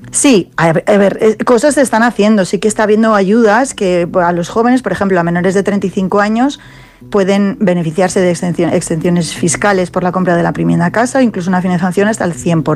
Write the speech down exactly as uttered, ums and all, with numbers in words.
Sí, a ver, a ver, eh, cosas se están haciendo. Sí que está habiendo ayudas que a los jóvenes, por ejemplo, a menores de treinta y cinco años, pueden beneficiarse de extensión- exenciones fiscales por la compra de la primera casa o incluso una financiación hasta el cien por ciento.